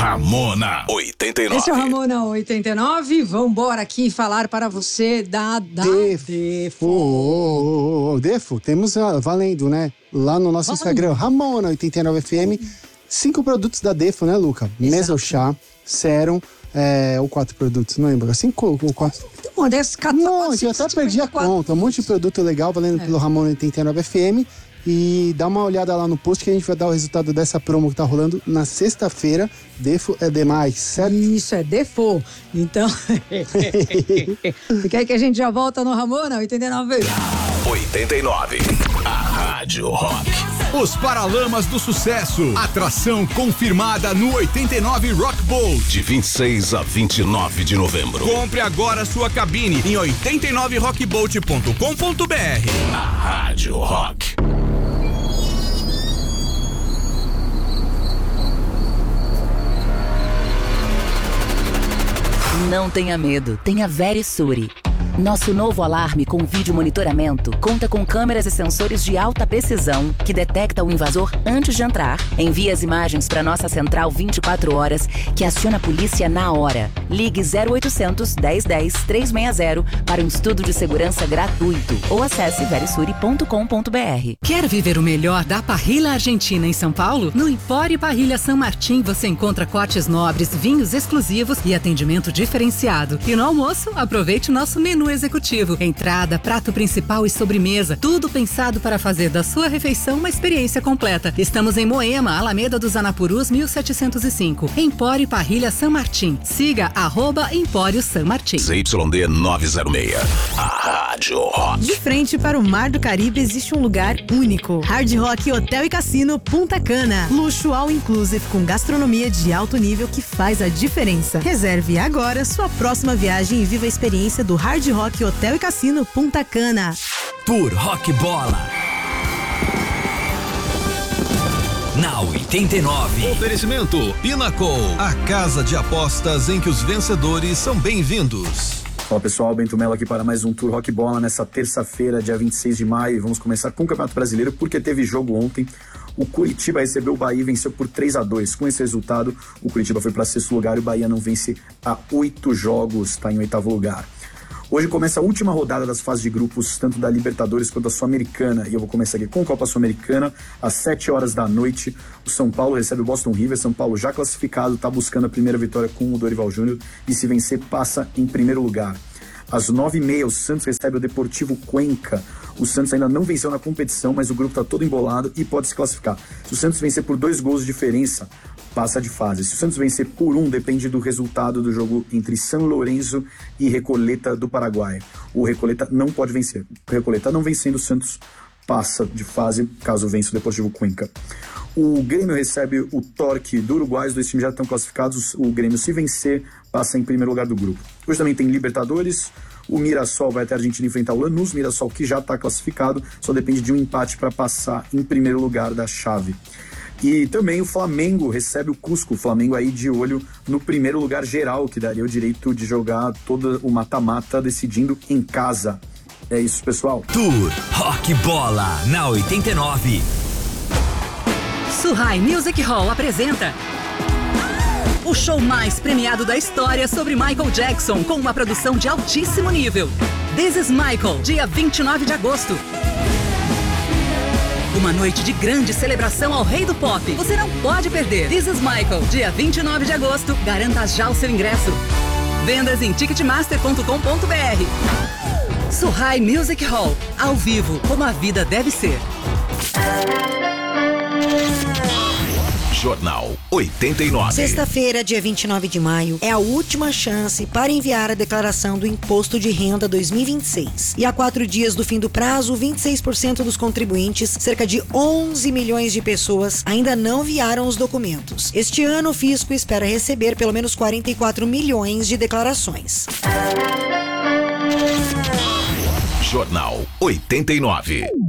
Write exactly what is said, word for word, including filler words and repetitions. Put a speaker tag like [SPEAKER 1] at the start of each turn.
[SPEAKER 1] Ramona oitenta e nove.
[SPEAKER 2] Esse é o Ramona oitenta e nove. Vambora aqui falar para você da, da
[SPEAKER 3] Defo. Defo. Defo. Temos uh, valendo, né? Lá no nosso valendo. Instagram, Ramona oitenta e nove F M. Cinco produtos da Defo, né, Luca? Mesochá, Serum, é, ou quatro produtos, não lembro. Cinco ou quatro.
[SPEAKER 2] Um desses quatorze.
[SPEAKER 3] Não, eu até perdi a conta. Um monte de produto legal valendo é. pelo Ramona oitenta e nove F M. E dá uma olhada lá no post que a gente vai dar o resultado dessa promo que tá rolando na sexta-feira. Defo é demais, certo?
[SPEAKER 2] Isso, é Defo. Então, fica aí que a gente já volta no Ramona oitenta e nove.
[SPEAKER 1] oitenta e nove, a Rádio Rock.
[SPEAKER 4] Os Paralamas do Sucesso. Atração confirmada no oitenta e nove Rock Bowl.
[SPEAKER 1] De vinte e seis a vinte e nove de novembro.
[SPEAKER 4] Compre agora sua cabine em oitenta e nove rock bolt ponto com ponto b r.
[SPEAKER 1] A Rádio Rock.
[SPEAKER 5] Não tenha medo, tenha Verisure. Nosso novo alarme com vídeo monitoramento conta com câmeras e sensores de alta precisão que detecta o invasor antes de entrar, envia as imagens para nossa central vinte e quatro horas, que aciona a polícia na hora. Ligue zero oitocentos, dez dez, trezentos e sessenta para um estudo de segurança gratuito ou acesse verisure ponto com ponto b r.
[SPEAKER 6] Quer viver o melhor da parrilha argentina em São Paulo? No Empório Parrilha San Martín você encontra cortes nobres, vinhos exclusivos e atendimento diferenciado. E no almoço, aproveite o nosso menu executivo. Entrada, prato principal e sobremesa. Tudo pensado para fazer da sua refeição uma experiência completa. Estamos em Moema, Alameda dos Anapurus, mil setecentos e cinco. Empório Parrilha San Martín. Siga arroba Empório San Martín.
[SPEAKER 1] Z Y D novecentos e seis. A Rádio Rock.
[SPEAKER 7] De frente para o Mar do Caribe existe um lugar único. Hard Rock Hotel e Cassino Punta Cana. Luxo all inclusive com gastronomia de alto nível que faz a diferença. Reserve agora sua próxima viagem e viva a experiência do Hard Rock Hotel e Cassino Punta Cana.
[SPEAKER 8] Tour Rock Bola. Na oitenta e nove.
[SPEAKER 9] Oferecimento Pinnacle, a casa de apostas em que os vencedores são bem-vindos.
[SPEAKER 10] Olá pessoal, Bento Mello aqui para mais um Tour Rock Bola nessa terça-feira, dia vinte e seis de maio. E vamos começar com o Campeonato Brasileiro porque teve jogo ontem. O Curitiba recebeu o Bahia e venceu por três a dois. Com esse resultado, o Curitiba foi para sexto lugar e o Bahia não vence há oito jogos, está em oitavo lugar. Hoje começa a última rodada das fases de grupos, tanto da Libertadores quanto da Sul-Americana. E eu vou começar aqui com a Copa Sul-Americana, às sete horas da noite. O São Paulo recebe o Boston River. São Paulo já classificado, está buscando a primeira vitória com o Dorival Júnior. E se vencer, passa em primeiro lugar. Às nove e meia, o Santos recebe o Deportivo Cuenca. O Santos ainda não venceu na competição, mas o grupo está todo embolado e pode se classificar. Se o Santos vencer por dois gols de diferença, passa de fase. Se o Santos vencer por um, depende do resultado do jogo entre São Lourenço e Recoleta do Paraguai. O Recoleta não pode vencer. O Recoleta não vencendo, o Santos passa de fase, caso vença o Deportivo Cuenca. O Grêmio recebe o Torque do Uruguai, os dois times já estão classificados. O Grêmio, se vencer, passa em primeiro lugar do grupo. Hoje também tem Libertadores. O Mirassol vai até a Argentina enfrentar o Lanús. Mirassol que já está classificado, só depende de um empate para passar em primeiro lugar da chave. E também o Flamengo recebe o Cusco. O Flamengo aí de olho no primeiro lugar geral, que daria o direito de jogar todo o mata-mata decidindo em casa. É isso, pessoal.
[SPEAKER 8] Tour Rock Bola na oitenta e nove.
[SPEAKER 6] Suhai Music Hall apresenta o show mais premiado da história sobre Michael Jackson, com uma produção de altíssimo nível. This is Michael, dia vinte e nove de agosto. Uma noite de grande celebração ao rei do pop. Você não pode perder. This is Michael, dia vinte e nove de agosto. Garanta já o seu ingresso. Vendas em ticketmaster ponto com ponto b r. Suhai Music Hall, ao vivo, como a vida deve ser.
[SPEAKER 1] Jornal oitenta e nove.
[SPEAKER 11] Sexta-feira, dia vinte e nove de maio, é a última chance para enviar a declaração do Imposto de Renda dois mil e vinte e seis. E há quatro dias do fim do prazo, vinte e seis por cento dos contribuintes, cerca de onze milhões de pessoas, ainda não enviaram os documentos. Este ano, o fisco espera receber pelo menos quarenta e quatro milhões de declarações.
[SPEAKER 1] Jornal oitenta e nove.